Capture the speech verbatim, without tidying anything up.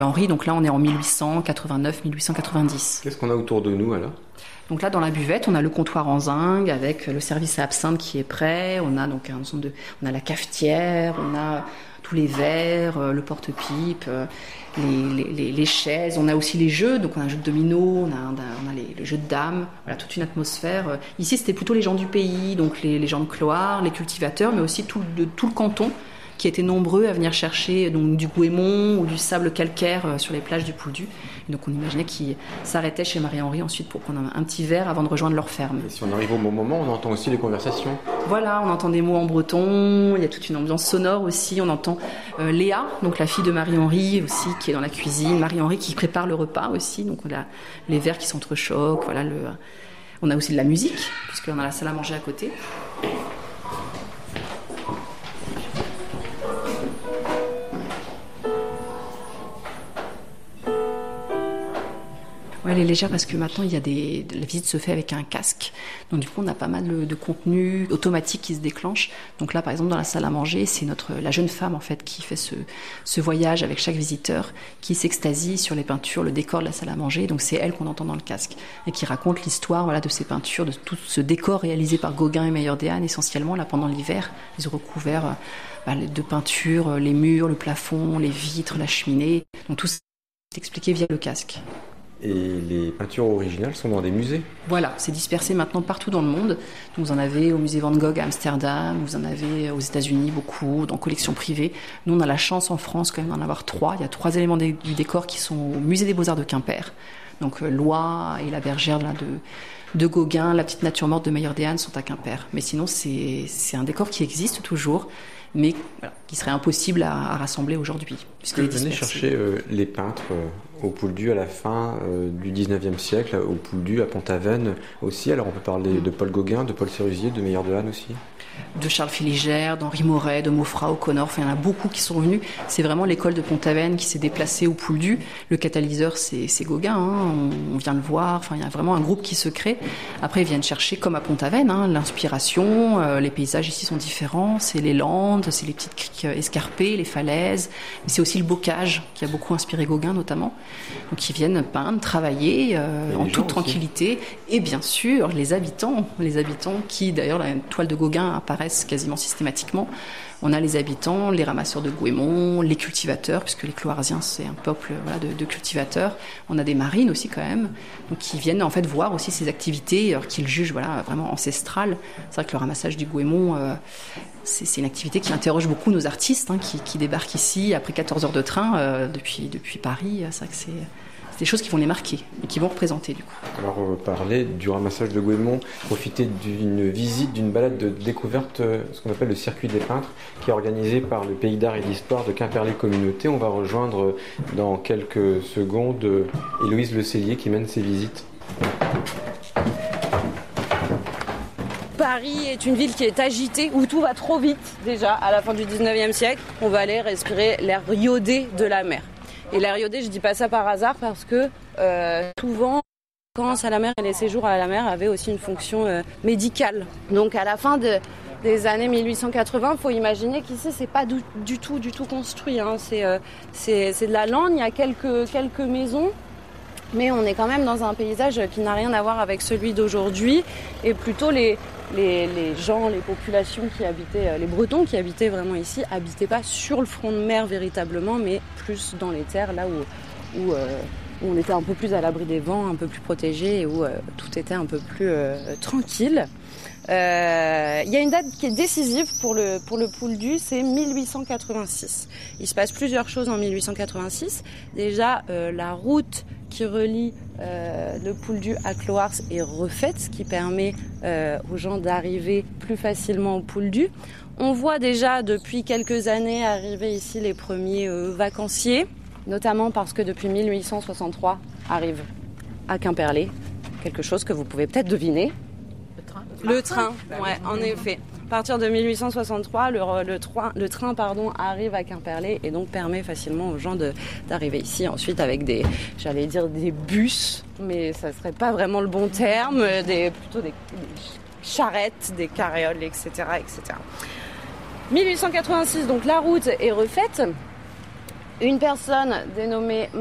Henri, donc là on est en mille huit cent quatre-vingt-neuf mille huit cent quatre-vingt-dix. Qu'est-ce qu'on a autour de nous alors ? Donc là dans la buvette, on a le comptoir en zinc avec le service à absinthe qui est prêt. On a donc un ensemble de, on a la cafetière, on a tous les verres, le porte-pipe, les, les, les chaises. On a aussi les jeux, donc on a un jeu de domino, on a, on a les, le jeu de dames. Voilà, toute une atmosphère. Ici c'était plutôt les gens du pays, donc les, les gens de Cloire, les cultivateurs, mais aussi tout, de, tout le canton, qui étaient nombreux à venir chercher donc, du goémon ou du sable calcaire sur les plages du Pouldu. Et donc on imaginait qu'ils s'arrêtaient chez Marie-Henri ensuite pour prendre un petit verre avant de rejoindre leur ferme. Et si on arrive au bon moment, on entend aussi les conversations. Voilà, on entend des mots en breton, il y a toute une ambiance sonore aussi. On entend euh, Léa, donc la fille de Marie-Henri aussi, qui est dans la cuisine. Marie-Henri qui prépare le repas aussi, donc on a les verres qui s'entrechoquent. Voilà, le... On a aussi de la musique, puisqu'on a la salle à manger à côté. Ouais, elle est légère parce que maintenant il y a des, la visite se fait avec un casque, donc du coup on a pas mal de, de contenu automatique qui se déclenche. Donc là par exemple dans la salle à manger, c'est notre la jeune femme en fait qui fait ce, ce voyage avec chaque visiteur, qui s'extasie sur les peintures, le décor de la salle à manger. Donc c'est elle qu'on entend dans le casque et qui raconte l'histoire voilà de ces peintures, de tout ce décor réalisé par Gauguin et Meyerdean essentiellement là pendant l'hiver. Ils ont recouvert bah, de peinture les murs, le plafond, les vitres, la cheminée. Donc tout ça est expliqué via le casque. Et les peintures originales sont dans des musées ? Voilà, c'est dispersé maintenant partout dans le monde. Donc vous en avez au musée Van Gogh à Amsterdam, vous en avez aux États-Unis beaucoup, dans collections privées. Nous, on a la chance en France quand même d'en avoir trois. Il y a trois éléments du décor qui sont au musée des Beaux-Arts de Quimper. Donc euh, l'Oie et la bergère là, de, de Gauguin, la petite nature morte de Meyerdean sont à Quimper. Mais sinon, c'est, c'est un décor qui existe toujours, mais voilà, qui serait impossible à, à rassembler aujourd'hui. Vous venez chercher euh, les peintres euh, au Pouldu à la fin euh, du dix-neuvième siècle, au Pouldu, à Pont-Aven aussi. Alors on peut parler mmh. de Paul Gauguin, de Paul Sérusier, de Meyerdean aussi. De Charles Féligère, d'Henri Moret, de Maufra, O'Connor, enfin, il y en a beaucoup qui sont venus. C'est vraiment l'école de Pont-Aven qui s'est déplacée au Pouldu. Le catalyseur, c'est, c'est Gauguin, hein, on, on vient le voir. Enfin, il y a vraiment un groupe qui se crée. Après, ils viennent chercher, comme à Pont-Aven, hein, l'inspiration. Euh, les paysages ici sont différents. C'est les landes, c'est les petites criques escarpées, les falaises. Mais c'est aussi le bocage qui a beaucoup inspiré Gauguin, notamment. Donc, ils viennent peindre, travailler euh, en toute tranquillité. Aussi. Et bien sûr, les habitants, les habitants qui, d'ailleurs, la toile de Gauguin apparaissent quasiment systématiquement. On a les habitants, les ramasseurs de goémons, les cultivateurs, puisque les Cloarsiens, c'est un peuple voilà, de, de cultivateurs. On a des marines aussi quand même, donc qui viennent en fait voir aussi ces activités, alors qu'ils jugent voilà, vraiment ancestrales. C'est vrai que le ramassage du goémon, euh, c'est, c'est une activité qui interroge beaucoup nos artistes, hein, qui, qui débarquent ici après quatorze heures de train euh, depuis, depuis Paris. C'est vrai que c'est... des choses qui vont les marquer et qui vont représenter du coup. Alors on va parler du ramassage de goémons, profiter d'une visite, d'une balade de découverte, ce qu'on appelle le circuit des peintres, qui est organisé par le Pays d'Art et d'Histoire de Quimperlé Communauté. On va rejoindre dans quelques secondes Héloïse Le Cellier qui mène ses visites. Paris est une ville qui est agitée, où tout va trop vite déjà à la fin du dix-neuvième siècle. On va aller respirer l'air iodé de la mer. Et l'air iodé, je dis pas ça par hasard parce que euh, souvent, les vacances à la mer et les séjours à la mer avaient aussi une fonction euh, médicale. Donc à la fin de, des années mille huit cent quatre-vingts, il faut imaginer qu'ici c'est pas du, du tout, du tout construit. Hein. C'est, euh, c'est, c'est de la lande, il y a quelques, quelques maisons, mais on est quand même dans un paysage qui n'a rien à voir avec celui d'aujourd'hui et plutôt les Les, les gens, les populations qui habitaient, les Bretons qui habitaient vraiment ici, habitaient pas sur le front de mer véritablement, mais plus dans les terres, là où, où, euh, où on était un peu plus à l'abri des vents, un peu plus protégé et où euh, tout était un peu plus euh, tranquille. Il euh, y a une date qui est décisive pour le, pour le Pouldu, c'est mille huit cent quatre-vingt-six. Il se passe plusieurs choses en mille huit cent quatre-vingt-six. Déjà, euh, la route qui relie euh, le Pouldu à Cloars est refaite, ce qui permet euh, aux gens d'arriver plus facilement au Pouldu. On voit déjà depuis quelques années arriver ici les premiers euh, vacanciers, notamment parce que depuis mille huit cent soixante-trois arrive à Quimperlé quelque chose que vous pouvez peut-être deviner. Le train, ouais, en effet. À partir de mille huit cent soixante-trois, le, le, train, le train pardon, arrive à Quimperlé et donc permet facilement aux gens de, d'arriver ici. Ensuite, avec des, j'allais dire des bus, mais ça serait pas vraiment le bon terme, des, plutôt des, des charrettes, des carrioles, et cetera, et cetera. mille huit cent quatre-vingt-six, donc la route est refaite. Une personne dénommée